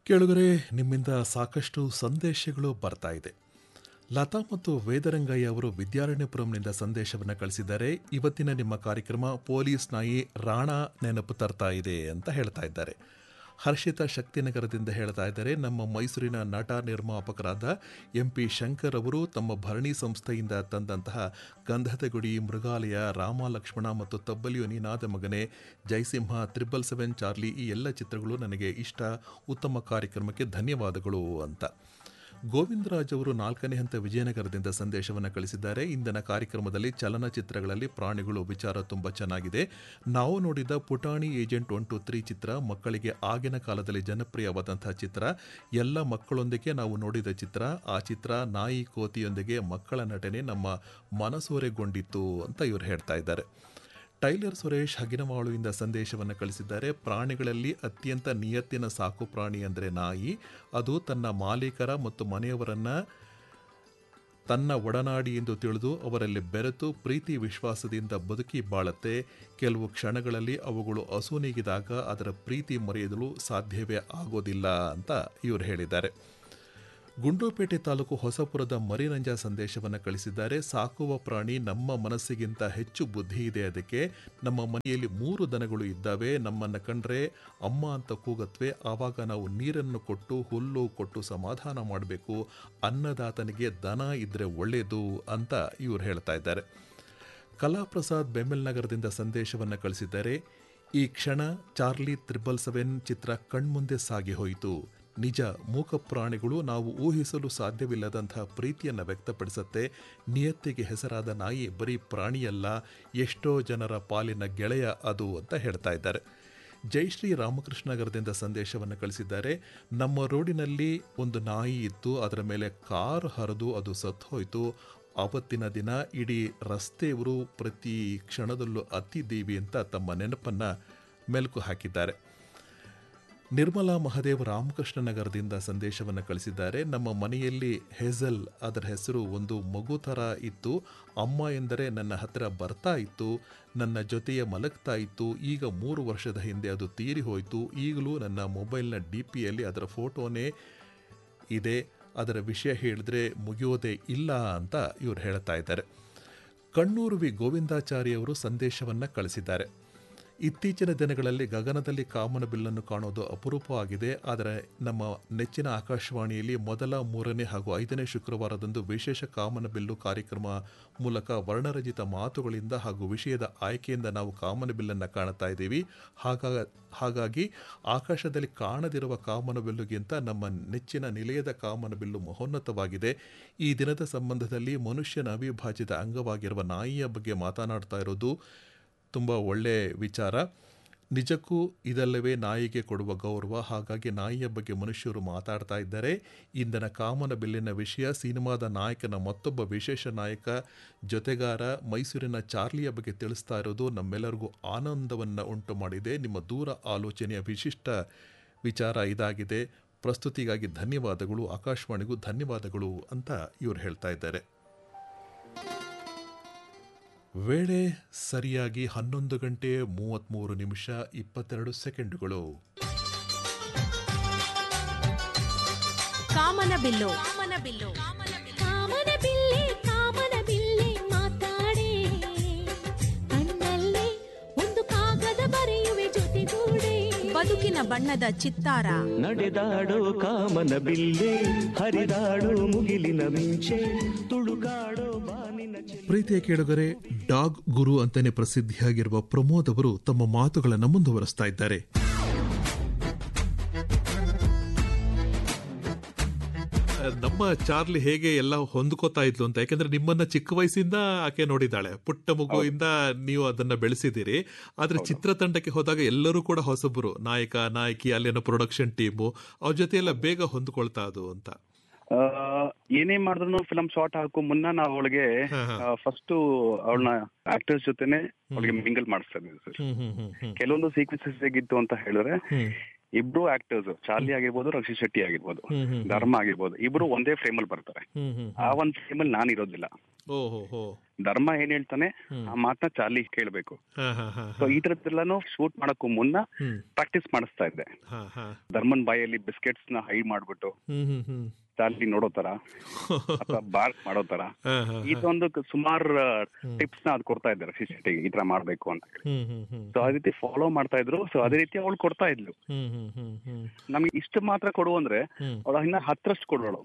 ಕೇಳುಗರೆ, ನಿಮ್ಮಿಂದ ಸಾಕಷ್ಟು ಸಂದೇಶಗಳು ಬರ್ತಾ ಇದೆ. ಲತಾ ಮತ್ತು ವೇದರಂಗಯ್ಯ ಅವರು ವಿದ್ಯಾರಣ್ಯಪುರಂನಿಂದ ಸಂದೇಶವನ್ನು ಕಳಿಸಿದ್ದಾರೆ. ಇವತ್ತಿನ ನಿಮ್ಮ ಕಾರ್ಯಕ್ರಮ ಪೊಲೀಸ್ ನಾಯಿ ರಾಣಾ ನೆನಪು ತರ್ತಾ ಇದೆ ಅಂತ ಹೇಳ್ತಾ ಇದ್ದಾರೆ. ಹರ್ಷಿತಾ ಶಕ್ತಿನಗರದಿಂದ ಹೇಳ್ತಾ ಇದ್ದಾರೆ, ನಮ್ಮ ಮೈಸೂರಿನ ನಟ ನಿರ್ಮಾಪಕರಾದ MP ಶಂಕರ್ ಅವರು ತಮ್ಮ ಭರಣಿ ಸಂಸ್ಥೆಯಿಂದ ತಂದಂತಹ ಗಂಧದ ಗುಡಿ, ಮೃಗಾಲಯ, ರಾಮ ಲಕ್ಷ್ಮಣ ಮತ್ತು ತಬ್ಬಲಿಯು ನೀನಾದ ಮಗನೆ, ಜೈಸಿಂಹ, 777 ಚಾರ್ಲಿ ಈ ಎಲ್ಲ ಚಿತ್ರಗಳು ನನಗೆ ಇಷ್ಟ. ಉತ್ತಮ ಕಾರ್ಯಕ್ರಮಕ್ಕೆ ಧನ್ಯವಾದಗಳು ಅಂತ. ಗೋವಿಂದರಾಜ್ ಅವರು 4ನೇ ಹಂತ ವಿಜಯನಗರದಿಂದ ಸಂದೇಶವನ್ನು ಕಳಿಸಿದ್ದಾರೆ. ಇಂದಿನ ಕಾರ್ಯಕ್ರಮದಲ್ಲಿ ಚಲನಚಿತ್ರಗಳಲ್ಲಿ ಪ್ರಾಣಿಗಳು ವಿಚಾರ ತುಂಬ ಚೆನ್ನಾಗಿದೆ. ನಾವು ನೋಡಿದ ಪುಟಾಣಿ ಏಜೆಂಟ್ 1, 2, 3 ಚಿತ್ರ ಮಕ್ಕಳಿಗೆ ಆಗಿನ ಕಾಲದಲ್ಲಿ ಜನಪ್ರಿಯವಾದಂತಹ ಚಿತ್ರ. ಎಲ್ಲ ಮಕ್ಕಳೊಂದಿಗೆ ನಾವು ನೋಡಿದ ಚಿತ್ರ. ಆ ಚಿತ್ರ ನಾಯಿ ಕೋತಿಯೊಂದಿಗೆ ಮಕ್ಕಳ ನಟನೆ ನಮ್ಮ ಮನಸೂರೆಗೊಂಡಿತ್ತು ಅಂತ ಇವರು ಹೇಳ್ತಾ ಇದ್ದಾರೆ. ಟೈಲರ್ ಸುರೇಶ್ ಹಗಿನವಾಳುವಿಂದ ಸಂದೇಶವನ್ನು ಕಳಿಸಿದ್ದಾರೆ. ಪ್ರಾಣಿಗಳಲ್ಲಿ ಅತ್ಯಂತ ನಿಯತ್ತಿನ ಸಾಕು ಪ್ರಾಣಿ ಅಂದರೆ ನಾಯಿ. ಅದು ತನ್ನ ಮಾಲೀಕರ ಮತ್ತು ಮನೆಯವರನ್ನು ತನ್ನ ಒಡನಾಡಿ ಎಂದು ತಿಳಿದು ಅವರಲ್ಲಿ ಬೆರೆತು ಪ್ರೀತಿ ವಿಶ್ವಾಸದಿಂದ ಬದುಕಿ ಬಾಳುತ್ತೆ. ಕೆಲವು ಕ್ಷಣಗಳಲ್ಲಿ ಅವುಗಳು ಅಸೂನಿಗಿದಾಗ ಅದರ ಪ್ರೀತಿ ಮರೆಯಲು ಸಾಧ್ಯವೇ ಆಗೋದಿಲ್ಲ ಅಂತ ಇವರು ಹೇಳಿದ್ದಾರೆ. ಗುಂಡ್ಲುಪೇಟೆ ತಾಲೂಕು ಹೊಸಪುರದ ಮರಿರಂಜ ಸಂದೇಶವನ್ನು ಕಳಿಸಿದ್ದಾರೆ. ಸಾಕುವ ಪ್ರಾಣಿ ನಮ್ಮ ಮನಸ್ಸಿಗಿಂತ ಹೆಚ್ಚು ಬುದ್ಧಿ ಇದೆ. ಅದಕ್ಕೆ ನಮ್ಮ ಮನೆಯಲ್ಲಿ 3 ದನಗಳು ಇದ್ದಾವೆ. ನಮ್ಮನ್ನು ಕಂಡ್ರೆ ಅಮ್ಮ ಅಂತ ಕೂಗತ್ವೆ. ಆವಾಗ ನಾವು ನೀರನ್ನು ಕೊಟ್ಟು ಹುಲ್ಲು ಕೊಟ್ಟು ಸಮಾಧಾನ ಮಾಡಬೇಕು. ಅನ್ನದಾತನಿಗೆ ದನ ಇದ್ರೆ ಒಳ್ಳೆಯದು ಅಂತ ಇವರು ಹೇಳ್ತಾ ಇದ್ದಾರೆ. ಕಲಾಪ್ರಸಾದ್ ಬೆಮ್ಮೆಲ್ ನಗರದಿಂದ ಸಂದೇಶವನ್ನು ಕಳಿಸಿದ್ದಾರೆ. ಈ ಕ್ಷಣ ಚಾರ್ಲಿ 777 ಚಿತ್ರ ಕಣ್ಮುಂದೆ ಸಾಗಿ ಹೋಯಿತು. ನಿಜ, ಮೂಕ ಪ್ರಾಣಿಗಳು ನಾವು ಊಹಿಸಲು ಸಾಧ್ಯವಿಲ್ಲದಂತಹ ಪ್ರೀತಿಯನ್ನು ವ್ಯಕ್ತಪಡಿಸುತ್ತೆ. ನಿಯತ್ತಿಗೆ ಹೆಸರಾದ ನಾಯಿ ಬರೀ ಪ್ರಾಣಿಯಲ್ಲ, ಎಷ್ಟೋ ಜನರ ಪಾಲಿನ ಗೆಳೆಯ ಅದು ಅಂತ ಹೇಳ್ತಾ ಇದ್ದಾರೆ. ಜಯಶ್ರೀ ರಾಮಕೃಷ್ಣ ನಗರದಿಂದ ಸಂದೇಶವನ್ನು ಕಳಿಸಿದ್ದಾರೆ. ನಮ್ಮ ರೋಡಿನಲ್ಲಿ ಒಂದು ನಾಯಿ ಇತ್ತು. ಅದರ ಮೇಲೆ ಕಾರು ಹರಿದು ಅದು ಸತ್ತು ಹೋಯಿತು. ಆವತ್ತಿನ ದಿನ ಇಡೀ ರಸ್ತೆಯವರು ಪ್ರತಿ ಕ್ಷಣದಲ್ಲೂ ಅತ್ತಿದ್ದೀವಿ ಅಂತ ತಮ್ಮ ನೆನಪನ್ನು ಮೆಲುಕು ಹಾಕಿದ್ದಾರೆ. ನಿರ್ಮಲಾ ಮಹದೇವ್ ರಾಮಕೃಷ್ಣ ನಗರದಿಂದ ಸಂದೇಶವನ್ನು ಕಳಿಸಿದ್ದಾರೆ. ನಮ್ಮ ಮನೆಯಲ್ಲಿ ಹೆಜಲ್, ಅದರ ಹೆಸರು, ಒಂದು ಮಗು ಥರ ಇತ್ತು. ಅಮ್ಮ ಎಂದರೆ ನನ್ನ ಹತ್ತಿರ ಬರ್ತಾ ಇತ್ತು, ನನ್ನ ಜೊತೆಯೇ ಮಲಗ್ತಾ ಇತ್ತು. ಈಗ 3 ವರ್ಷದ ಹಿಂದೆ ಅದು ತೀರಿ ಹೋಯಿತು. ಈಗಲೂ ನನ್ನ ಮೊಬೈಲ್ನ DPಯಲ್ಲಿ ಅದರ ಫೋಟೋನೇ ಇದೆ. ಅದರ ವಿಷಯ ಹೇಳಿದ್ರೆ ಮುಗಿಯೋದೇ ಇಲ್ಲ ಅಂತ ಇವರು ಹೇಳ್ತಾ ಇದ್ದಾರೆ. ಕಣ್ಣೂರು ವಿ ಗೋವಿಂದಾಚಾರಿ ಅವರು ಸಂದೇಶವನ್ನು ಕಳಿಸಿದ್ದಾರೆ. ಇತ್ತೀಚಿನ ದಿನಗಳಲ್ಲಿ ಗಗನದಲ್ಲಿ ಕಾಮನಬಿಲ್ಲನ್ನು ಕಾಣೋದು ಅಪರೂಪವಾಗಿದೆ. ಆದರೆ ನಮ್ಮ ನೆಚ್ಚಿನ ಆಕಾಶವಾಣಿಯಲ್ಲಿ ಮೊದಲ, 3ನೇ ಹಾಗೂ 5ನೇ ಶುಕ್ರವಾರದಂದು ವಿಶೇಷ ಕಾಮನಬಿಲ್ಲು ಕಾರ್ಯಕ್ರಮ ಮೂಲಕ ವರ್ಣರಂಜಿತ ಮಾತುಗಳಿಂದ ಹಾಗೂ ವಿಷಯದ ಆಯ್ಕೆಯಿಂದ ನಾವು ಕಾಮನಬಿಲ್ಲನ್ನು ಕಾಣ್ತಾ ಇದ್ದೀವಿ. ಹಾಗಾಗಿ ಆಕಾಶದಲ್ಲಿ ಕಾಣದಿರುವ ಕಾಮನಬಿಲ್ಲುಗಿಂತ ನಮ್ಮ ನೆಚ್ಚಿನ ನಿಲಯದ ಕಾಮನಬಿಲ್ಲು ಮಹೋನ್ನತವಾಗಿದೆ. ಈ ದಿನದ ಸಂಬಂಧದಲ್ಲಿ ಮನುಷ್ಯನ ಅವಿಭಾಜ್ಯದ ಅಂಗವಾಗಿರುವ ನಾಯಿಯ ಬಗ್ಗೆ ಮಾತನಾಡ್ತಾ ಇರೋದು ತುಂಬ ಒಳ್ಳೆಯ ವಿಚಾರ. ನಿಜಕ್ಕೂ ಇದಲ್ಲವೇ ನಾಯಿಗೆ ಕೊಡುವ ಗೌರವ. ಹಾಗಾಗಿ ನಾಯಿಯ ಬಗ್ಗೆ ಮನುಷ್ಯರು ಮಾತಾಡ್ತಾ ಇದ್ದಾರೆ. ಇಂದಿನ ಕಾಮನಬಿಲ್ಲಿನ ವಿಷಯ ಸಿನಿಮಾದ ನಾಯಕನ ಮತ್ತೊಬ್ಬ ವಿಶೇಷ ನಾಯಕ, ಜೊತೆಗಾರ ಮೈಸೂರಿನ ಚಾರ್ಲಿಯ ಬಗ್ಗೆ ತಿಳಿಸ್ತಾ ಇರೋದು ನಮ್ಮೆಲ್ಲರಿಗೂ ಆನಂದವನ್ನು ಉಂಟು ಮಾಡಿದೆ. ನಿಮ್ಮ ದೂರ ಆಲೋಚನೆಯ ವಿಶಿಷ್ಟ ವಿಚಾರ ಇದಾಗಿದೆ. ಪ್ರಸ್ತುತಿಗಾಗಿ ಧನ್ಯವಾದಗಳು. ಆಕಾಶವಾಣಿಗೂ ಧನ್ಯವಾದಗಳು ಅಂತ ಇವರು ಹೇಳ್ತಾ ಇದ್ದಾರೆ. ವೇಳೆ ಸರಿಯಾಗಿ 11 ಗಂಟೆ 33 ನಿಮಿಷ 22 ಸೆಕೆಂಡುಗಳು. ಕಾಮನಬಿಲ್ಲು ಕಾಮನಬಿಲ್ಲೆ ಮಾತಾಡೆ, ಕಣ್ಣಲ್ಲೇ ಒಂದು ಕಾಗದ ಬರೆಯುವೆ ಜೊತೆಗೂಡೆ. ಬದುಕಿನ ಬಣ್ಣದ ಚಿತ್ತಾರ ನಡೆದಾಡೋ ಕಾಮನಬಿಲ್ಲೆ, ಹರಿದಾಡೋ ಮುಗಿಲಿನ ಮಿಂಚೆ, ತುಳುಕಾಡೋ ಬಾನಿನ. ಪ್ರೀತಿಯ ಕೇಳುಗರೆ, ಡಾಗ್ ಗುರು ಅಂತಾನೆ ಪ್ರಸಿದ್ಧಿಯಾಗಿರುವ ಪ್ರಮೋದ್ ಅವರು ತಮ್ಮ ಮಾತುಗಳನ್ನು ಮುಂದುವರಿಸ್ತಾ ಇದ್ದಾರೆ. ನಮ್ಮ ಚಾರ್ಲಿ ಹೇಗೆ ಎಲ್ಲ ಹೊಂದ್ಕೋತಾ ಇದ್ಲು ಅಂತ. ಯಾಕಂದ್ರೆ ನಿಮ್ಮನ್ನ ಚಿಕ್ಕ ವಯಸ್ಸಿಂದ ಆಕೆ ನೋಡಿದ್ದಾಳೆ, ಪುಟ್ಟ ಮಗುವಿಂದ ನೀವು ಅದನ್ನ ಬೆಳೆಸಿದಿರಿ. ಆದ್ರೆ ಚಿತ್ರತಂಡಕ್ಕೆ ಹೋದಾಗ ಎಲ್ಲರೂ ಕೂಡ ಹೊಸಬರು, ನಾಯಕ ನಾಯಕಿ, ಅಲ್ಲಿನ ಪ್ರೊಡಕ್ಷನ್ ಟೀಮು, ಅವ್ರ ಜೊತೆ ಎಲ್ಲ ಬೇಗ ಹೊಂದ್ಕೊಳ್ತಾ ಅದು ಅಂತ. ಏನೇ ಮಾಡಿದ್ರು ಫಿಲಂ ಶಾರ್ಟ್ ಹಾಕೋ ಮುನ್ನ ನಾವು ಅವಳಿಗೆ ಫಸ್ಟ್ ಅವಳನ್ನ ಆಕ್ಟರ್ಸ್ ಜೊತೆನೆ ಅವಳಿಗೆ ಮಿಂಗಲ್ ಮಾಡಿಸ್ತಾ ಇದ್ದೀವಿ ಸರ್. ಕೆಲವೊಂದು ಸೀಕ್ವೆನ್ಸಸ್ ಹೇಗಿತ್ತು ಅಂತ ಹೇಳಿದ್ರೆ, ಇಬ್ರು ಆಕ್ಟರ್ಸ್, ಚಾರ್ಲಿ ಆಗಿರ್ಬೋದು, ರಕ್ಷಿತ್ ಶೆಟ್ಟಿ ಆಗಿರ್ಬೋದು, ಧರ್ಮ ಆಗಿರ್ಬೋದು, ಇಬ್ರು ಒಂದೇ ಫ್ರೇಮ್ ಅಲ್ಲಿ ಬರ್ತಾರೆ. ಆ ಒಂದ್ ಫ್ರೇಮ್ ಅಲ್ಲಿ ನಾನು ಇರೋದಿಲ್ಲ. ಧರ್ಮ ಏನ್ ಹೇಳ್ತಾನೆ ಆ ಮಾತನ್ನ ಚಾರ್ಲಿ ಕೇಳ್ಬೇಕು. ಸೊ ಈ ತರದ್ದೆಲ್ಲಾನು ಶೂಟ್ ಮಾಡಕ್ಕೂ ಮುನ್ನ ಪ್ರಾಕ್ಟೀಸ್ ಮಾಡಿಸ್ತಾ ಇದ್ದೆ. ಧರ್ಮನ್ ಬಾಯಲ್ಲಿ ಬಿಸ್ಕೆಟ್ಸ್ ನ ಹೈಡ್ ಮಾಡ್ಬಿಟ್ಟು ಚಾರ್ಲಿ ನೋಡೋ ತರ ಅಥವಾ ಬಾರ್ಕ್ ಮಾಡೋ ತರ ಇದೊಂದು ಸುಮಾರು ಟಿಪ್ಸ್ ನ ಅದ್ ಕೊಡ್ತಾ ಇದ್ದಾರೆ ರಕ್ಷಿತ್ ಶೆಟ್ಟಿಗೆ, ಈ ತರ ಮಾಡ್ಬೇಕು ಅಂತ ಹೇಳಿ. ಸೊ ಅದೇ ರೀತಿ ಫಾಲೋ ಮಾಡ್ತಾ ಇದ್ರು. ಸೊ ಅದೇ ರೀತಿ ಅವಳು ಕೊಡ್ತಾ ಇದ್ಲು. ನಮ್ಗೆ ಇಷ್ಟು ಮಾತ್ರ ಕೊಡು ಅಂದ್ರೆ ಅವಳ ಇನ್ನ 10ರಷ್ಟು ಕೊಡೋಳು.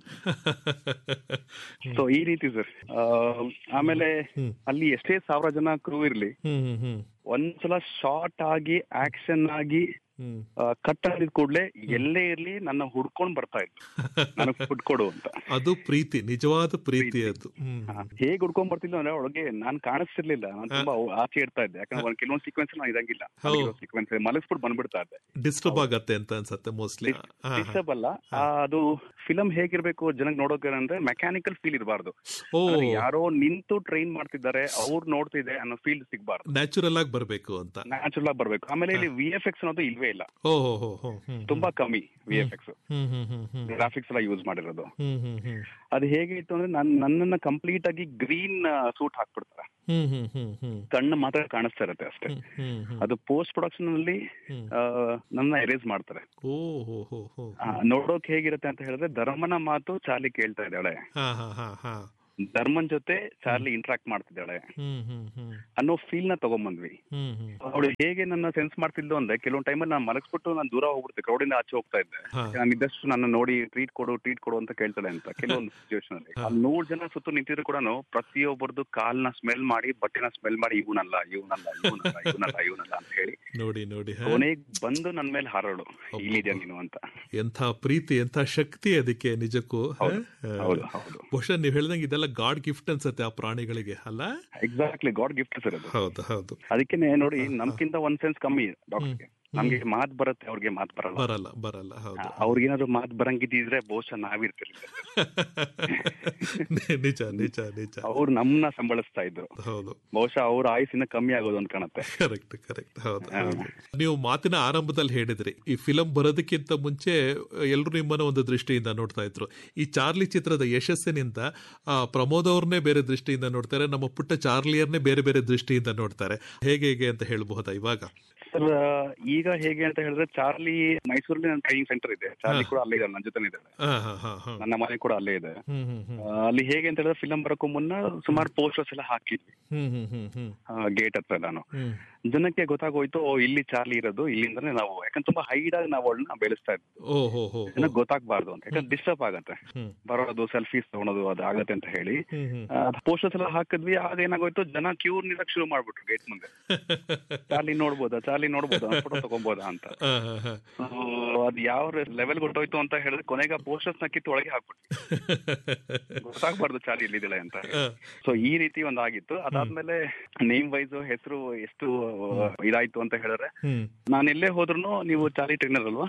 ಸೊ ಈ ರೀತಿ ಸರ್. ಆಮೇಲೆ ಅಲ್ಲಿ ಎಷ್ಟೇ 1000 ಜನ ಕ್ರೂ ಇರ್ಲಿ, ಒಂದ್ಸಲ ಶಾರ್ಟ್ ಆಗಿ ಆಕ್ಷನ್ ಆಗಿ ಕಟ್ ಆಗಿದ್ ಕೂಡ್ಲೆ ಎಲ್ಲೇ ಇರ್ಲಿ ನನ್ನ ಹುಡ್ಕೊಂಡ್ ಬರ್ತಾ ಇತ್ತು, ನನಗ್ ಫುಡ್ ಕೊಡು ಅಂತ. ಅದು ಪ್ರೀತಿ, ನಿಜವಾದ ಪ್ರೀತಿ ಅದು. ಹೇಗ್ ಹುಡ್ಕೊಂಡ್ ಬರ್ತಿಲ್ಲ ಅಂದ್ರೆ ಒಳಗೆ ನಾನ್ ಕಾಣಿಸ್ತಿರ್ಲಿಲ್ಲ, ನಾನು ತುಂಬಾ ಆಚೆ ಇಡ್ತಾ ಇದ್ದೆ. ಯಾಕಂದ್ರೆ ಕೆಲವೊಂದ್ ಸೀಕ್ವೆನ್ಸ್ ನಾನು ಇದಂಗಿಲ್ಲ, ಸೀಕ್ವೆನ್ಸ್ ಮಲಗಿಸ್ಬಿಟ್ಟು ಬಂದ್ಬಿಡ್ತಾ ಇದ್ದೆ. ಡಿಸ್ಟರ್ಬ್ ಆಗತ್ತೆ ಅಂತ ಅನ್ಸತ್ತೆ ಮೋಸ್ಟ್ಲಿ. ಡಿಸ್ಟರ್ಬ್ ಅಲ್ಲ, ಅದು ಫಿಲಂ ಹೇಗಿರ್ಬೇಕು ಜನಕ್ಕೆ ನೋಡೋಕೆ ಅಂದ್ರೆ ಮೆಕ್ಯಾನಿಕಲ್ ಫೀಲ್ ಇರಬಾರ್ದು. ಯಾರೋ ನಿಂತು ಟ್ರೈನ್ ಮಾಡ್ತಿದ್ದಾರೆ, ಅವ್ರು ನೋಡ್ತಿದೆ ಅನ್ನೋ ಫೀಲ್ ಸಿಗ್ಬಾರ್ದು. ನ್ಯಾಚುರಲ್ ಆಗಿ ಬರ್ಬೇಕು ಅಂತ. ನ್ಯಾಚುರಲ್ ಆಗಿ ಬರ್ಬೇಕು. ಆಮೇಲೆ ಇಲ್ಲಿ VFX ಅನ್ನೋದು ಇಲ್ವೇ ಇಲ್ಲ, ತುಂಬಾ ಕಮ್ಮಿ VFX, ಗ್ರಾಫಿಕ್ಸ್ ಎಲ್ಲ ಯೂಸ್ ಮಾಡಿರೋದು. ಅದು ಹೇಗೆ ಇತ್ತು ಅಂದ್ರೆ ನನ್ನನ್ನ ಕಂಪ್ಲೀಟ್ ಆಗಿ ಗ್ರೀನ್ ಸೂಟ್ ಹಾಕ್ಬಿಡ್ತಾರೆ, ಕಣ್ಣು ಮಾತ್ರ ಕಾಣಿಸ್ತಾ ಇರತ್ತೆ ಅಷ್ಟೇ. ಅದು ಪೋಸ್ಟ್ ಪ್ರೊಡಕ್ಷನ್ ಅಲ್ಲಿ ನನ್ನ ಎರೇಸ್ ಮಾಡ್ತಾರೆ. ನೋಡೋಕ್ ಹೇಗಿರುತ್ತೆ ಅಂತ ಹೇಳಿದ್ರೆ, ಧರ್ಮನ ಮಾತು ಚಾರ್ಲಿ ಕೇಳ್ತಾ ಇದ್ದಾಳೆ, ಧರ್ಮನ್ ಜೊತೆ ಚಾರ್ಲಿ ಇಂಟ್ರಾಕ್ಟ್ ಮಾಡ್ತಿದ್ದಾಳೆ ಅನ್ನೋ ಫೀಲ್ ನ ತಗೊಂಡ್ಬಂದ್ವಿ. ಅವಳು ಹೇಗೆ ನನ್ನ ಸೆನ್ಸ್ ಮಾಡ್ತಿದ್ಲು ಅಂದ್ರೆ, ಕೆಲವೊಂದು ಟೈಮಲ್ಲಿ ನಾನು ಮಲಗಿಸ್ಬಿಟ್ಟು ನಾನು ದೂರ ಹೋಗ್ಬಿಡ್ತೆ, ಕ್ರೌಡಿಂದ ಆಚೆ ಹೋಗ್ತಾ ಇದ್ದೆ. ನಾನು ಇದ್ದಷ್ಟು ನನ್ನ ನೋಡಿ ಟ್ರೀಟ್ ಕೊಡು ಅಂತ ಕೇಳ್ತಾಳೆ ಅಂತ. ಕೆಲವೊಂದು ಸಿಚುವೇಶನ್ ಅಲ್ಲಿ 100 ಜನ ಸುತ್ತು ನಿಂತಿದ್ರು ಕೂಡ ಪ್ರತಿಯೊಬ್ಬರದು ಕಾಲ್ನ ಸ್ಮೆಲ್ ಮಾಡಿ, ಬಟ್ಟೆನ ಸ್ಮೆಲ್ ಮಾಡಿ, ಇವನಲ್ಲ ಅಂತ ಹೇಳಿ ನೋಡಿ ಕೊನೆಗೆ ಬಂದು ನನ್ ಮೇಲೆ ಹಾರೋಳು, ಇಲ್ಲಿದ್ಯಾ ನೀನು ಅಂತ. ಎಂಥ ಪ್ರೀತಿ, ಎಂಥ ಶಕ್ತಿ ಅದಕ್ಕೆ ನಿಜಕ್ಕೂ. ಬಹುಶಃ ನೀವ್ ಹೇಳ್ದಂಗೆ ಇದೆಲ್ಲ ಗಾಡ್ ಗಿಫ್ಟ್ ಅನ್ಸತ್ತೆ ಆ ಪ್ರಾಣಿಗಳಿಗೆ, ಅಲ್ಲ? ಎಕ್ಸಾಕ್ಟ್ಲಿ, ಗಾಡ್ ಗಿಫ್ಟ್ ಸರ್ ಅದು. ಹೌದು. ಅದಕ್ಕೆ ನೋಡಿ, ನಮ್ಗಿಂತ ಒಂದ್ ಸೆನ್ಸ್ ಕಮ್ಮಿ ಡಾಕ್ಟರ್ಗೆ. ನಮ್ಗೆ ಮಾತ್ ಬರುತ್ತೆ, ಅವ್ರಿಗೆ ಮಾತ್ ಬರಲ್ಲ. ಅವ್ರಿಗೇನಾದ್ರು ಮಾತ್ ಬರಂಗಿದ್ರೆ ಬಹುಶಃ ನಾವಿರ್ತಿರ್ಲಿಲ್ಲ. ನಿಜ. ಅವ್ರು ನಮ್ಮನ್ನ ಸಂಬಳಿಸ್ತಾ ಇದ್ರು. ಬಹುಶಃ ಅವ್ರ ಆಯುಸ್ಸಿನ ಕಮ್ಮಿ ಆಗೋದು ಅಂತ ಕಾಣುತ್ತೆ. ಕರೆಕ್ಟ್. ಹೌದು. ನೀವು ಮಾತಿನ ಆರಂಭದಲ್ಲಿ ಹೇಳಿದ್ರಿ, ಈ ಫಿಲಂ ಬರೋದಕ್ಕಿಂತ ಮುಂಚೆ ಎಲ್ರು ನಿಮ್ಮನ್ನ ಒಂದು ದೃಷ್ಟಿಯಿಂದ ನೋಡ್ತಾ ಇದ್ರು. ಈ ಚಾರ್ಲಿ ಚಿತ್ರದ ಯಶಸ್ಸಿನಿಂದ ಪ್ರಮೋದ್ ಅವ್ರನ್ನೇ ಬೇರೆ ದೃಷ್ಟಿಯಿಂದ ನೋಡ್ತಾರೆ, ನಮ್ಮ ಪುಟ್ಟ ಚಾರ್ಲಿಯರ್ನೇ ಬೇರೆ ಬೇರೆ ದೃಷ್ಟಿಯಿಂದ ನೋಡ್ತಾರೆ. ಹೇಗೆ ಅಂತ ಹೇಳ್ಬಹುದಾ ಇವಾಗ? ಸರ್, ಈಗ ಹೇಗೆ ಅಂತ ಹೇಳಿದ್ರೆ, ಚಾರ್ಲಿ ಮೈಸೂರಲ್ಲಿ ನನ್ನ ಟ್ರೈನಿಂಗ್ ಸೆಂಟರ್ ಇದೆ. ಚಾರ್ಲಿ ಕೂಡ ಅಲ್ಲೇ ಇದೆ, ನನ್ನ ಜೊತೆ ಇದೆ. ನನ್ನ ಮನೆ ಕೂಡ ಅಲ್ಲೇ ಇದೆ. ಅಲ್ಲಿ ಹೇಗೆ ಅಂತ ಹೇಳಿದ್ರೆ, ಫಿಲಂ ಬರೋಕ್ಕೂ ಮುನ್ನ ಸುಮಾರು ಪೋಸ್ಟರ್ಸ್ ಎಲ್ಲ ಹಾಕಿದ್ವಿ ಗೇಟ್ ಹತ್ರ. ನಾನು ಜನಕ್ಕೆ ಗೊತ್ತಾಗೋಯ್ತು, ಇಲ್ಲಿ ಚಾರ್ಲಿ ಇರೋದು, ಇಲ್ಲಿಂದಾನೆ ನಾವು, ಯಾಕಂದ್ರೆ ತುಂಬಾ ಹೈಡ್ ಆಗಿ ನಾವು ಅವಳನ್ನ ಬೆಳೆಸ್ತಾ ಇದ್ವಿ, ಜನಕ್ಕೆ ಗೊತ್ತಾಗಬಾರ್ದು ಅಂತ. ಯಾಕಂದ್ರೆ ಡಿಸ್ಟರ್ಬ್ ಆಗತ್ತೆ, ಬರೋದು ಸೆಲ್ಫೀಸ್ ತಗೊಳೋದು ಅದು ಆಗತ್ತೆ ಅಂತ ಹೇಳಿ ಪೋಸ್ಟರ್ಸ್ ಎಲ್ಲ ಹಾಕಿದ್ವಿ. ಆಗ ಏನಾಗೋಯ್ತು, ಜನ ಕ್ಯೂ ನಿಲ್ಲಕ್ ಶುರು ಮಾಡ್ಬಿಟ್ರು ಗೇಟ್ ಮುಂದೆ. ಚಾರ್ಲಿ ನೋಡ್ಬೋದಾ ಫೋಟೋ ತಗೊಬೋದಾ ಅಂತ. ಅದು ಯಾವ ಲೆವೆಲ್ ಹೊಟ್ಟೋಯ್ತು ಅಂತ ಹೇಳಿದ್ರೆ, ಕೊನೆಗೆ ಪೋಸ್ಟರ್ಸ್ ನ ಕಿತ್ತು ಒಳಗೆ ಹಾಕ್ಬಿಟ್ಟು ಗೊತ್ತಾಗಬಾರ್ದು ಚಾರ್ಲಿ ಇಲ್ಲಿದ್ದಾಳೆ ಅಂತ. ಸೊ ಈ ರೀತಿ ಒಂದು ಆಗಿತ್ತು. ಅದಾದ್ಮೇಲೆ ನೇಮ್ ವೈಸ್ ಹೆಸರು ಎಷ್ಟು ಇದಾಯ್ತು ಅಂತ ಹೇಳಿದ್ರೆ, ನಾನು ಎಲ್ಲೇ ಹೋದ್ರು ನೀವು ಚಾರ್ಲಿ ಟ್ರೈನರ್ ಅಲ್ವಾ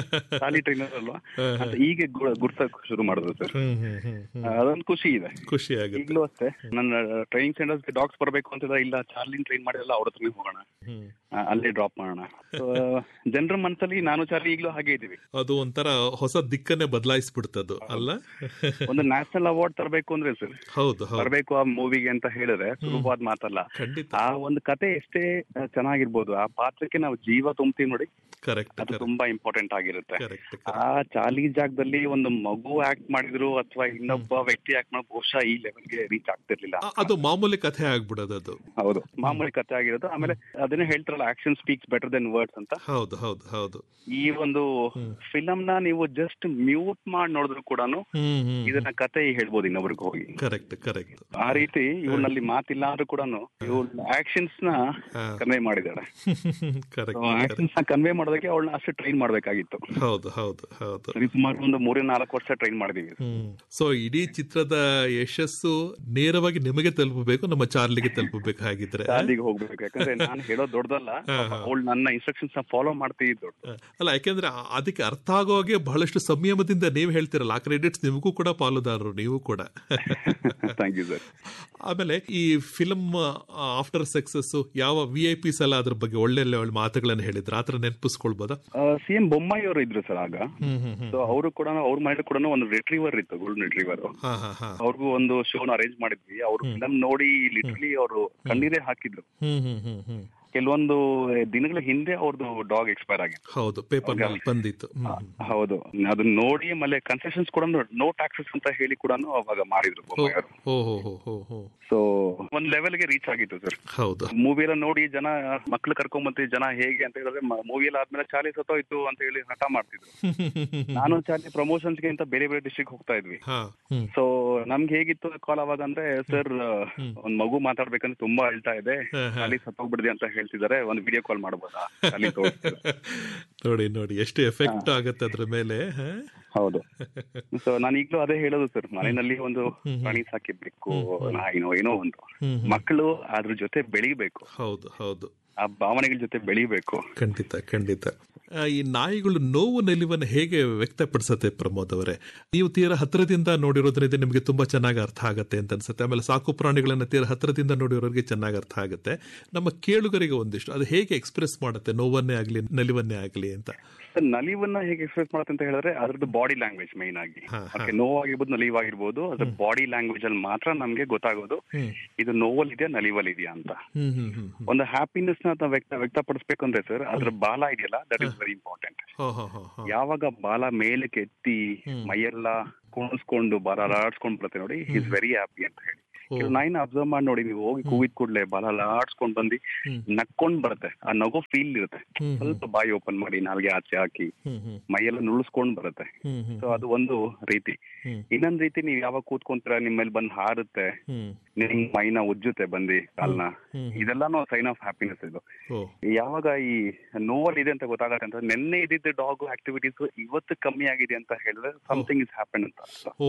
ಅಂತ ಹೀಗೆ ಗುರ್ಸಕ್ ಶುರು ಮಾಡಿದ್ರು ಸರ್. ಅದೊಂದು ಖುಷಿ ಇದೆ. ಈಗಲೂ ಅಷ್ಟೇ, ನನ್ನ ಟ್ರೈನಿಂಗ್ ಸೆಂಟರ್ಸ್ ಡಾಗ್ಸ್ ಬರ್ಬೇಕು ಅಂತ ಇಲ್ಲ, ಚಾರ್ಲಿನ್ ಟ್ರೈನ್ ಮಾಡಿಲ್ಲ, ಅವ್ರ ಹತ್ರನೇ ಹೋಗೋಣ, ಅಲ್ಲೇ ಡ್ರಾಪ್ ಮಾಡೋಣ. ಜನರ ಮನಸ್ಸಲ್ಲಿ ನಾನು ಚಾರ್ಲಿ ಈಗಲೂ ಹಾಗೆ ಇದೀವಿ. ಅದು ಒಂಥರ ಹೊಸ ದಿಕ್ಕನ್ನೇ ಬದಲಾಯಿಸ್ಬಿಡ್ತದ್ದು, ಅಲ್ಲ? ಒಂದು ನ್ಯಾಷನಲ್ ಅವಾರ್ಡ್ ತರಬೇಕು ಅಂದ್ರೆ ಸರ್, ತರಬೇಕು ಆ ಮೂವಿಗೆ ಅಂತ ಹೇಳಿದ್ರೆ ಸುಲಭವಾದ ಮಾತಲ್ಲ. ಆ ಒಂದು ಕತೆ ಎಷ್ಟೇ ಚೆನ್ನಾಗಿರ್ಬೋದು, ಆ ಪಾತ್ರಕ್ಕೆ ನಾವು ಜೀವ ತುಂಬ್ತೀವಿ ನೋಡಿ, ಅದು ತುಂಬಾ ಇಂಪಾರ್ಟೆಂಟ್ ಆಗಿರುತ್ತೆ. ಆ ಚಾರ್ಲಿ ಜಾಗದಲ್ಲಿ ಒಂದು ಮಗು ಆಕ್ಟ್ ಮಾಡಿದ್ರು ಅಥವಾ ಇನ್ನೊಬ್ಬ ವ್ಯಕ್ತಿ ಆಕ್ಟ್ ಮಾಡಿದ್ರು, ಬಹುಶಃ ಈ ಲೆವೆಲ್ಗೆ ರೀಚ್ ಆಗ್ತಿರ್ಲಿಲ್ಲ. ಅದು ಮಾಮೂಲಿ ಕಥೆ ಆಗ್ಬಿಡೋದು. ಅದು ಹೌದು, ಮಾಮೂಲಿ ಕಥೆ ಆಗಿರೋದು. ಆಮೇಲೆ ಅದನ್ನೇ ಹೇಳ್ತಾರಲ್ಲ, action speaks better than words ಅಂತ. ಹೌದು. ಈ ಒಂದು ಫಿಲಂ ನ ನೀವು ಜಸ್ಟ್ ಮ್ಯೂಟ್ ಮಾಡಿ ನೋಡಿದ್ರು ಕೂಡ ಇದನ್ನ ಕತೆ ಹೇಳ್ಬೋದು ಇನ್ನೊಬ್ರಿಗೆ ಹೋಗಿ. ಕರೆಕ್ಟ್. ಆ ರೀತಿ ಇವನಲ್ಲಿ ಮಾತಿಲ್ಲ ಆದ್ರೂ ಕೂಡ ಇವ್ ಆಕ್ಷನ್ಸ್ ನ ಕನ್ವೆ ಮಾಡಿದಾಳೆ. ಆಕ್ಷನ್ಸ್ ನ ಕನ್ವೆ ಮಾಡೋದಕ್ಕೆ ಅವಳನ್ನ ಅಷ್ಟು ಟ್ರೈನ್ ಮಾಡ್ಬೇಕಾಗಿತ್ತು. ಹೌದು. ಸುಮಾರು ಒಂದು 3-4 ವರ್ಷ ಟ್ರೈನ್ ಮಾಡಿದೀವಿ. ಸೊ ಇಡೀ ಚಿತ್ರದ ಯಶಸ್ಸು ನೇರವಾಗಿ ನಿಮಗೆ ತಲುಪಬೇಕು, ನಮ್ಮ ಚಾರ್ಲಿಗೆ ತಲುಪಬೇಕು. ಹಾಗಿದ್ರೆ ಚಾರ್ಲಿಗೆ ಹೋಗ್ಬೇಕು, ಯಾಕಂದ್ರೆ ನಾನು ಹೇಳೋದು ದೊಡ್ಡದಲ್ಲ, ಅವಳು ನನ್ನ ಇನ್ಸ್ಟ್ರಕ್ಷನ್ಸ್ ನ ಫಾಲೋ ಮಾಡ್ತಿದ್ದು. ಅಲ್ಲ, ಯಾಕೆಂದ್ರೆ ಅದಕ್ಕೆ ಅರ್ಥ ಆಗೋ ಹಾಗೆ ಬಹಳಷ್ಟು ಸಂಯಮದಿಂದ ನೀವು ಹೇಳ್ತಿರಲ್ಲ, ಆ ಕ್ರೆಡಿಟ್ಸ್ ನಿಮಗೂ ಕೂಡ ಪಾಲುದಾರರು, ನೀವು ಕೂಡ. Thank you sir. ಆಮೇಲೆ ಈ ಫಿಲಮ್ ಆಫ್ಟರ್ ಸಕ್ಸಸ್ ಯಾವ VIPs ಎಲ್ಲ ಅದ್ರ ಬಗ್ಗೆ ಒಳ್ಳೆ ಮಾತುಗಳನ್ನು ಹೇಳಿದ್ರು, ಆತರ ನೆನಪಿಸ್ಕೊಳ್ಬೋದಾ? CM ಬೊಮ್ಮಾಯಿ ಅವರು ಇದ್ರು ಸರ್ ಆಗ. ಸೊ ಅವರು ಕೂಡ, ಅವ್ರ ಮನೇಲಿ ಕೂಡ ಒಂದು ರಿಟ್ರೀವರ್ ಇತ್ತು, ಗೋಲ್ಡನ್ ರಿಟ್ರೀವರ್. ಅವ್ರಿಗೂ ಒಂದು ಶೋನ ಅರೇಂಜ್ ಮಾಡಿದ್ವಿ. ಅವ್ರು ಫಿಲಮ್ ನೋಡಿ ಲಿಟ್ರಲಿ ಅವರು ಕಣ್ಣೀರೇ ಹಾಕಿದ್ರು. ಕೆಲವೊಂದು ದಿನಗಳ ಹಿಂದೆ ಅವ್ರದ್ದು ಡಾಗ್ ಎಕ್ಸ್ಪೈರ್ ಆಗಿತ್ತು. ಹೌದು, ಪೇಪರ್ ಬಂದಿತ್ತು. ಹೌದು, ಅದನ್ನ ನೋಡಿ ಆಮೇಲೆ ಕನ್ಸೆಷನ್ಸ್ ಕೂಡ ನೋ ಟ್ಯಾಕ್ಸಸ್ ಅಂತ ಹೇಳಿ ಕೂಡ ಅವಾಗ ಮಾಡಿದ್ರು. ಸೊ ಒಂದ್ ಲೆವೆಲ್ಗೆ ರೀಚ್ ಆಗಿತ್ತು ಸರ್. ಹೌದು, ಮೂವಿ ಎಲ್ಲ ನೋಡಿ ಜನ ಮಕ್ಳು ಕರ್ಕೊಂಬಂತಿ ಜನ ಹೇಗೆ ಅಂತ ಹೇಳಿದ್ರೆ, ಮೂವಿ ಎಲ್ಲ ಆದ್ಮೇಲೆ ಚಾಲಿ ಸತ್ತೋಯ್ತು ಅಂತ ಹೇಳಿ ಹಠ ಮಾಡ್ತಿದ್ರು. ನಾನು ಚಾಲಿ ಪ್ರಮೋಷನ್ಸ್ಗೆ ಅಂತ ಬೇರೆ ಬೇರೆ ಡಿಸ್ಟ್ರಿಕ್ಟ್ ಹೋಗ್ತಾ ಇದ್ವಿ. ಸೊ ನಮ್ಗೆ ಹೇಗಿತ್ತು ಕಾಲ್ ಅವಾಗ ಅಂದ್ರೆ, ಸರ್ ಒಂದ್ ಮಗು ಮಾತಾಡ್ಬೇಕಂದ್ರೆ ತುಂಬಾ ಅಳ್ತಾ ಇದೆ, ಚಾಲಿ ಸತ್ತೋಗ್ಬಿಡ್ದೆ ಅಂತ ಹೇಳ್ತಿದ್ದಾರೆ, ಒಂದು ವಿಡಿಯೋ ಕಾಲ್ ಮಾಡಬಹುದಾ? ನೋಡಿ ನೋಡಿ ಎಷ್ಟು ಎಫೆಕ್ಟ್ ಆಗುತ್ತೆ ಅದ್ರ ಮೇಲೆ. ಹೌದು. ಸೊ ನಾನು ಈಗಲೂ ಅದೇ ಹೇಳೋದು ಸರ್, ಮನೆಯಲ್ಲಿ ಒಂದು ಪ್ರಾಣಿ ಸಾಕಿರ್ಬೇಕು, ಏನೋ ಒಂದು ಮಕ್ಕಳು ಅದ್ರ ಜೊತೆ ಬೆಳಿಬೇಕು. ಹೌದು ಹೌದು, ಆ ಭಾವನೆಗಳ ಜೊತೆ ಬೆಳಿಬೇಕು. ಖಂಡಿತ ಖಂಡಿತ. ಈ ನಾಯಿಗಳು ನೋವು ನಲಿವನ್ನು ಹೇಗೆ ವ್ಯಕ್ತಪಡಿಸತ್ತೆ ಪ್ರಮೋದ್ ಅವರೇ? ನೀವು ತೀರಾ ಹತ್ರದಿಂದ ನೋಡಿರೋದ್ರಿಂದ ನಿಮಗೆ ತುಂಬಾ ಚೆನ್ನಾಗಿ ಅರ್ಥ ಆಗತ್ತೆ ಅಂತ ಅನ್ಸುತ್ತೆ. ಆಮೇಲೆ ಸಾಕು ಪ್ರಾಣಿಗಳನ್ನ ತೀರಾ ಹತ್ರದಿಂದ ನೋಡಿರೋರಿಗೆ ಚೆನ್ನಾಗಿ ಅರ್ಥ ಆಗುತ್ತೆ. ನಮ್ಮ ಕೇಳುಗರಿಗೆ ಒಂದಿಷ್ಟು ಅದು ಹೇಗೆ ಎಕ್ಸ್ಪ್ರೆಸ್ ಮಾಡುತ್ತೆ, ನೋವನ್ನೇ ಆಗ್ಲಿ ನಲಿವನ್ನೇ ಆಗ್ಲಿ ಅಂತ? ನಲಿವನ್ನ ಹೇಗೆ ಎಕ್ಸ್ಪ್ರೆಸ್ ಮಾಡುತ್ತೆ ಅಂತ ಹೇಳಿದ್ರೆ, ಅದ್ರದ್ದು ಬಾಡಿ ಲ್ಯಾಂಗ್ವೇಜ್ ಮೈನ್ ಆಗಿ. ನೋವಾಗಿರ್ಬೋದು, ನಲಿವಾಗಿರ್ಬೋದು, ಅದ್ರ ಬಾಡಿ ಲ್ಯಾಂಗ್ವೇಜ್ ಅಲ್ಲಿ ಮಾತ್ರ ನಮ್ಗೆ ಗೊತ್ತಾಗೋದು ಇದು ನೋವಲ್ ಇದೆಯಾ ನಲಿವಲ್ ಇದೆಯಾ ಅಂತ. ಒಂದು ಹ್ಯಾಪಿನೆಸ್ ನ ವ್ಯಕ್ತಪಡಿಸ್ಬೇಕು ಅಂದ್ರೆ ಸರ್, ಅದ್ರ ಬಾಲ ಇದೆಯಲ್ಲ, ದಟ್ ಇಸ್ ವೆರಿ ಇಂಪಾರ್ಟೆಂಟ್. ಯಾವಾಗ ಬಾಲ ಮೇಲಕ್ಕೆ ಎತ್ತಿ ಮೈಯೆಲ್ಲ ಕುಣಿಸ್ಕೊಂಡು ಬಾಲ ಆಡ್ಸ್ಕೊಂಡ್ ಬರುತ್ತೆ ನೋಡಿ, ಈಸ್ ವೆರಿ ಹ್ಯಾಪಿ ಅಂತ ಹೇಳಿ. ಕೆಲವು ನಾಯಿನ ಅಬ್ಸರ್ವ್ ಮಾಡಿ ನೋಡಿ ನೀವು, ಹೋಗಿ ಕೂಗಿದ ಕೂಡ್ಲೆ ಬಾಲ ಆಡ್ಸ್ಕೊಂಡ್ ಬಂದು ನಕ್ಕೊಂಡ್ ಬರುತ್ತೆ. ಆ ನಗು ಫೀಲ್ ಇರುತ್ತೆ. ಸ್ವಲ್ಪ ಬಾಯಿ ಓಪನ್ ಮಾಡಿ ನಾಲ್ಗೆ ಆಚೆ ಹಾಕಿ ಮೈಯೆಲ್ಲ ನುಳ್ಸ್ಕೊಂಡ್ ಬರುತ್ತೆ. ಸೊ ಅದು ಒಂದು ರೀತಿ. ಇನ್ನೊಂದ್ ರೀತಿ, ನೀವ್ ಯಾವಾಗ ಕೂತ್ಕೊಂತೀರ ನಿಮ್ ಮೇಲೆ ಬಂದ್ ಹಾರುತ್ತೆ, ನಿಮ್ ಮೈನ ಉಜ್ಜುತ್ತೆ ಬಂದಿ ಕಾಲ್ನ, ಇದೆಲ್ಲಾನು ಸೈನ್ ಆಫ್ ಹ್ಯಾಪಿನೆಸ್ ಇದು. ಯಾವಾಗ ಈ ನೋವಲ್ಲಿ ಇದೆ ಅಂತ ಗೊತ್ತಾಗತ್ತೆ ಅಂತ, ನೆನ್ನೆ ಇದ್ದಿದ್ದ ಡಾಗ್ ಆಕ್ಟಿವಿಟೀಸ್ ಇವತ್ತು ಕಮ್ಮಿ ಆಗಿದೆ ಅಂತ ಹೇಳಿದ್ರೆ ಸಮಥಿಂಗ್ ಇಸ್ ಹ್ಯಾಪನ್ ಅಂತ.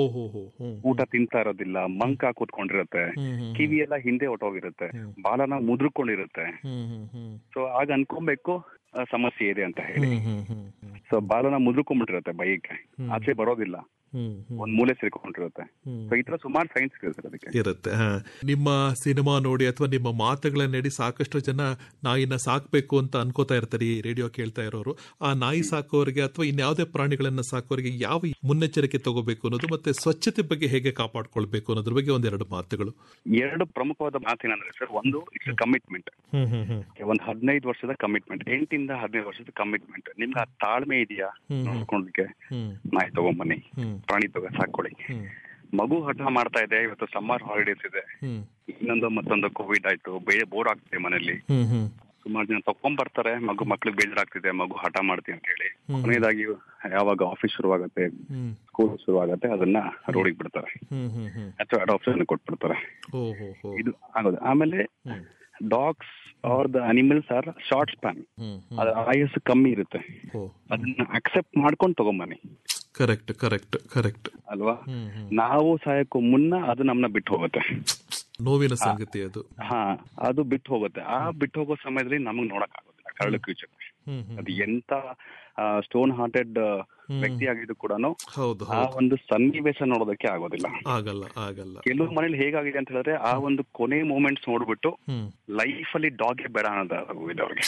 ಊಟ ತಿಂತಾ ಇರೋದಿಲ್ಲ, ಮಂಕ ಕೂತ್ಕೊಂಡಿರುತ್ತೆ, ಕಿವಿ ಎಲ್ಲ ಹಿಂದೆ ಹೊಟ್ಟೋಗಿರುತ್ತೆ, ಬಾಲನ ಮುದ್ರಕೊಂಡಿರುತ್ತೆ. ಸೊ ಆಗ ಅನ್ಕೊಬೇಕು ಸಮಸ್ಯೆ ಇದೆ ಅಂತ ಹೇಳಿ. ಸೊ ಬಾಲನ ಮುದ್ರಕೊಂಡ್ಬಿಟ್ಟಿರುತ್ತೆ, ಬೈಕ್ ಆಚೆ ಬರೋದಿಲ್ಲ, ಒಂದ್ ಮೂಲೆ ಸೇರ್ಕೊಂಡಿರುತ್ತೆ. ಸೊ ಈ ತರ ಸುಮಾರು ಸೈನ್ಸ್ ಇರುತ್ತೆ. ನಿಮ್ಮ ಸಿನಿಮಾ ನೋಡಿ ಅಥವಾ ನಿಮ್ಮ ಮಾತುಗಳನ್ನ ನೋಡಿ ಸಾಕಷ್ಟು ಜನ ನಾಯಿನ ಸಾಕ್ಬೇಕು ಅಂತ ಅನ್ಕೋತಾ ಇರ್ತಾರೆ, ಈ ರೇಡಿಯೋ ಕೇಳ್ತಾ ಇರೋರು. ಆ ನಾಯಿ ಸಾಕೋರಿಗೆ ಅಥವಾ ಇನ್ಯಾವುದೇ ಪ್ರಾಣಿಗಳನ್ನ ಸಾಕೋರಿಗೆ ಯಾವ ಮುನ್ನೆಚ್ಚರಿಕೆ ತಗೋಬೇಕು ಅನ್ನೋದು, ಮತ್ತೆ ಸ್ವಚ್ಛತೆ ಬಗ್ಗೆ ಹೇಗೆ ಕಾಪಾಡ್ಕೊಳ್ಬೇಕು ಅನ್ನೋದ್ರ ಬಗ್ಗೆ ಒಂದೆರಡು ಮಾತುಗಳು. ಎರಡು ಪ್ರಮುಖವಾದ ಮಾತೇನಂದ್ರೆ ಸರ್, ಒಂದು ಇಟ್ಸ್ ಕಮಿಟ್ಮೆಂಟ್. ಒಂದ್ 15 ವರ್ಷದ ಕಮಿಟ್ಮೆಂಟ್, 8 ಇಂದ 15 ವರ್ಷದ ಕಮಿಟ್ಮೆಂಟ್. ನಿಮ್ಗೆ ಆ ತಾಳ್ಮೆ ಇದೆಯಾ ನೋಡ್ಕೊಂಡ್ಲಿಕ್ಕೆ? ನಾಯಿ ತಗೊಂಬನ್ನಿ, ಪ್ರಾಣಿ ಸಾಕೊಳ್ಳಿ. ಮಗು ಹಠ ಮಾಡ್ತಾ ಇದೆ, ಇವತ್ತು ಸಮ್ಮರ್ ಹಾಲಿಡೇಸ್ ಇದೆ, ಇನ್ನೊಂದು ಮತ್ತೊಂದು ಕೋವಿಡ್ ಆಯ್ತು, ಬೋರ್ ಆಗ್ತಿದೆ ಮನೇಲಿ, ಸುಮಾರು ಜನ ತಕೊಂಡ್ಬರ್ತಾರೆ, ಮಕ್ಳಿಗೆ ಬೇಜಾರಾಗ್ತಿದೆ, ಮಗು ಹಠ ಮಾಡ್ತೀವಿ ಅಂತ ಹೇಳಿ. ಕೊನೆಯದಾಗಿ ಯಾವಾಗ ಆಫೀಸ್ ಶುರುವಾಗತ್ತೆ, ಸ್ಕೂಲ್ ಶುರುವಾಗತ್ತೆ, ಅದನ್ನ ರೋಡಿಗೆ ಬಿಡ್ತಾರೆ ಅಥವಾ ಅಡಾಪ್ಷನ್ ಕೊಟ್ಬಿಡ್ತಾರೆ. ಇದು ಆಗೋದು. ಆಮೇಲೆ dogs are the animals or short span, ಅದ್ರ ಆಯಸ್ಸು ಕಮ್ಮಿ ಇರುತ್ತೆ, ಅದನ್ನ ಅಕ್ಸೆಪ್ಟ್ ಮಾಡ್ಕೊಂಡು ತಗೊಂಬನ್ನಿ. ಕರೆಕ್ಟ್ ಕರೆಕ್ಟ್ ಕರೆಕ್ಟ್ ಅಲ್ವಾ? ನಾವು ಸಾಯಕ್ಕೂ ಮುನ್ನ ಅದು ನಮ್ಮನ್ನ ಬಿಟ್ಟು ಹೋಗುತ್ತೆ. ನೋವಿನ ಸಂಗತಿ ಅದು. ಅದು ಬಿಟ್ಟು ಹೋಗುತ್ತೆ. ಆ ಬಿಟ್ಟು ಹೋಗೋ ಸಮಯದಲ್ಲಿ ನಮಗ್ ನೋಡಕ್ ಆಗೋದಿಲ್ಲ ಕರಳು ಕ್ರೀಚರ್. ಅದು ಎಂತ ಸ್ಟೋನ್ ಹಾರ್ಟೆಡ್ ವ್ಯಕ್ತಿ ಆಗಿದ್ದು ಕೂಡ ಆ ಒಂದು ಸನ್ನಿವೇಶ ನೋಡೋದಕ್ಕೆ ಆಗೋದಿಲ್ಲ. ಆಗಲ್ಲ. ಕೆಲವು ಮನೇಲಿ ಹೇಗಾಗಿದೆ ಅಂತ ಹೇಳಿದ್ರೆ, ಆ ಒಂದು ಕೊನೆ ಮೂಮೆಂಟ್ಸ್ ನೋಡ್ಬಿಟ್ಟು ಲೈಫ್ ಅಲ್ಲಿ ಡಾಗ್ ಬೇಡ ಅನ್ನೋದಾಗೋಗಿದೆ ಅವ್ರಿಗೆ.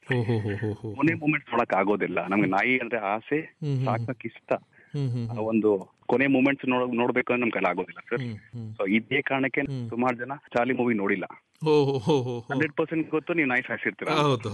ಕೊನೆ ಮೂಮೆಂಟ್ಸ್ ನೋಡಕ್ ಆಗೋದಿಲ್ಲ. ನಮ್ಗೆ ನಾಯಿ ಅಂದ್ರೆ ಆಸೆ, ಸಾಕಕ್ ಇಷ್ಟ, ಒಂದು ಕೊನೆ ಮೂಮೆಂಟ್ಸ್ ನೋಡ್ಬೇಕು ಅಂದ್ರೆ ನಮ್ ಕೈಲಿ ಆಗೋದಿಲ್ಲ ಸರ್. ಸೊ ಇದೇ ಕಾರಣಕ್ಕೆ ಸುಮಾರು ಜನ ಚಾರ್ಲಿ ಮೂವಿ ನೋಡಿಲ್ಲ. 100% ಗೊತ್ತು ನೀವು ನಾಯಿ ಸಾಯಿಸಿರ್ತೀರ.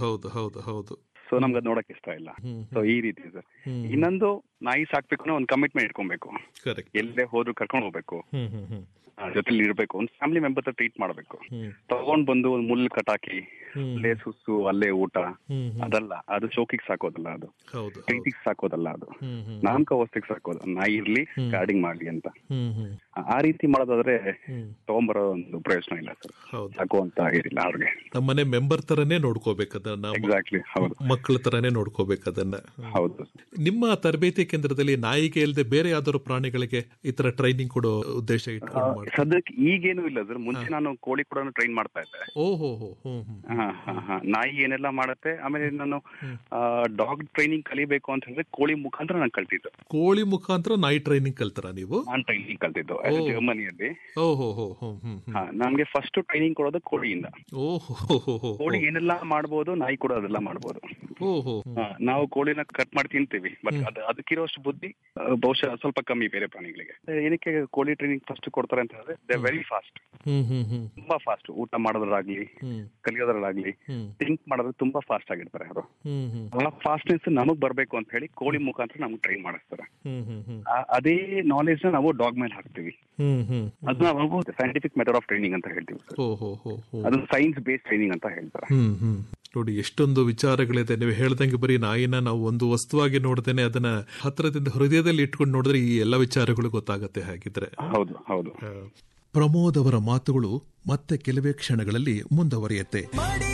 ಸೊ ನಮ್ಗೆ ಅದ್ ನೋಡಕ್ ಇಷ್ಟ ಇಲ್ಲ. ಸೊ ಈ ರೀತಿ ಸರ್. ಇನ್ನೊಂದು, ನಾಯಿ ಸಾಕ್ಬೇಕು ಒಂದು ಕಮಿಟ್ಮೆಂಟ್ ಇಟ್ಕೊಬೇಕು. ಎಲ್ಲೇ ಹೋದ್ರು ಕರ್ಕೊಂಡು ಹೋಗ್ಬೇಕು, ಜೊತೆಲಿ ಇರ್ಬೇಕು, ಒಂದು ಫ್ಯಾಮಿಲಿ ಮೆಂಬರ್ ಟ್ರೀಟ್ ಮಾಡ್ಬೇಕು. ತಗೊಂಡ್ ಬಂದು ಒಂದು ಮುಳ್ಳು ಕಟಾಕಿ ಅಲ್ಲೇ ಸುಸ್ಸು ಅಲ್ಲೇ ಊಟ ಅದಲ್ಲ. ಅದು ಶೋಕಿಗೆ ಸಾಕೋದಲ್ಲ, ಅದು ಪ್ರೀತಿಗೆ ಸಾಕೋದಲ್ಲ, ಅದು ನಾಮಕಾವಸ್ಥೆಗೆ ಸಾಕೋದು. ನಾಯಿ ಇರ್ಲಿ, ಗಾರ್ಡಿಂಗ್ ಮಾಡ್ಲಿ ಅಂತ. ಆ ರೀತಿ ಮಾಡೋದಾದ್ರೆ ತಗೊಂಬರೋ ಒಂದು ಪ್ರಯೋಜನ ಇಲ್ಲ ಸರ್. ಸಾಕೋ ಅಂತ ಆಗಿರಿಲ್ಲ ಅವ್ರಿಗೆ. ನಮ್ಮನೆ ಮೆಂಬರ್ ತರನೇ ನೋಡ್ಕೋಬೇಕದನ್ನ. ಎಕ್ಸಾಕ್ಟ್ಲಿ, ಹೌದು. ಮಕ್ಕಳ ತರನೇ ನೋಡ್ಕೋಬೇಕದನ್ನ. ಹೌದು. ನಿಮ್ಮ ತರಬೇತಿ ಕೇಂದ್ರದಲ್ಲಿ ನಾಯಿಗೆ ಇಲ್ಲದೆ ಬೇರೆ ಯಾವ್ದಾದ್ರು ಪ್ರಾಣಿಗಳಿಗೆ ಈ ತರ ಟ್ರೈನಿಂಗ್ ಕೊಡೋ ಉದ್ದೇಶ ಇಟ್ಕೊಂಡು ಮಾಡಿ? ಸದ್ಯಕ್ಕೆ ಈಗೇನು ಇಲ್ಲ ಸರ್. ಮುಂಚೆ ನಾನು ಕೋಳಿ ಕೂಡ ಟ್ರೈನ್ ಮಾಡ್ತಾ ಇದ್ದೆ. ಓಹೋ. ನಾಯಿ ಏನೆಲ್ಲ ಮಾಡುತ್ತೆ. ಆಮೇಲೆ ನಾನು ಡಾಗ್ ಟ್ರೈನಿಂಗ್ ಕಲಿಬೇಕು ಅಂತ ಹೇಳಿದ್ರೆ ಕೋಳಿ ಮುಖಾಂತರ ನಾನು ಕಲ್ತಿದ್ದು. ಕೋಳಿ ಮುಖಾಂತರ ನಾಯಿ ಟ್ರೈನಿಂಗ್ ಕಲ್ತಾರ ನೀವು? ನಾನು ಟ್ರೈನಿಂಗ್ ಕಲ್ತಿದ್ದು ಜರ್ಮನಿಯಲ್ಲಿ. ಓಹೋ. ನಮ್ಗೆ ಫಸ್ಟ್ ಟ್ರೈನಿಂಗ್ ಕೊಡೋದು ಕೋಳಿಯಿಂದ. ಓಹೋ. ಕೋಳಿ ಏನೆಲ್ಲ ಮಾಡ್ಬೋದು, ನಾಯಿ ಕೂಡ ಅದೆಲ್ಲ ಮಾಡ್ಬೋದು. ನಾವು ಕೋಳಿನ ಕಟ್ ಮಾಡಿ ತಿಂತೀವಿ, ಬಟ್ ಅದಕ್ಕಿರೋಷ್ಟು ಬುದ್ಧಿ ಬಹುಶಃ ಸ್ವಲ್ಪ ಕಮ್ಮಿ ಬೇರೆ ಪ್ರಾಣಿಗಳಿಗೆ. ಏನಕ್ಕೆ ಕೋಳಿ ಟ್ರೈನಿಂಗ್ ಫಸ್ಟ್ ಕೊಡ್ತಾರೆ ಅಂತ ಹೇಳಿದ್ರೆ ದೇ ವೆರಿ ಫಾಸ್ಟ್, ತುಂಬಾ ಫಾಸ್ಟ್. ಊಟ ಮಾಡೋದ್ರಾಗ್ಲಿ ಕಲಿಯೋದ್ರಾಗ್ಲಿ ಥಿಂಕ್ ಮಾಡೋದ್ರೆ ತುಂಬಾ ಫಾಸ್ಟ್ ಆಗಿರ್ತಾರೆ ಅವರು. ಆ ಫಾಸ್ಟ್ನೆಸ್ ನಮಗ್ ಬರ್ಬೇಕು ಅಂತ ಹೇಳಿ ಕೋಳಿ ಮುಖಾಂತರ ನಮ್ಗೆ ಟ್ರೈನ್ ಮಾಡಿಸ್ತಾರೆ. ಅದೇ ನಾಲೆಜ್ ನ ನಾವು ಡಾಗ್ ಮೇಲೆ ಹಾಕ್ತಿವಿ. ಅದನ್ನ ನಾವು ಸೈಂಟಿಫಿಕ್ ಮೆಥಡ್ ಆಫ್ ಟ್ರೈನಿಂಗ್ ಅಂತ ಹೇಳ್ತೀವಿ. ಅದು ಸೈನ್ಸ್ ಬೇಸ್ಡ್ ಟ್ರೈನಿಂಗ್ ಅಂತ ಹೇಳ್ತಾರೆ. ನೋಡಿ, ಎಷ್ಟೊಂದು ವಿಚಾರಗಳಿದೆ. ನೀವು ಹೇಳ್ದಂಗೆ ಬರೀ ನಾಯಿನ ನಾವು ಒಂದು ವಸ್ತುವಾಗಿ ನೋಡ್ದೇನೆ ಅದನ್ನ ಹತ್ರದಿಂದ ಹೃದಯದಲ್ಲಿ ಇಟ್ಕೊಂಡು ನೋಡಿದ್ರೆ ಈ ಎಲ್ಲ ವಿಚಾರಗಳು ಗೊತ್ತಾಗತ್ತೆ. ಹಾಗಿದ್ರೆ ಹೌದು. ಪ್ರಮೋದ್ ಅವರ ಮಾತುಗಳು ಮತ್ತೆ ಕೆಲವೇ ಕ್ಷಣಗಳಲ್ಲಿ ಮುಂದುವರಿಯುತ್ತೆ.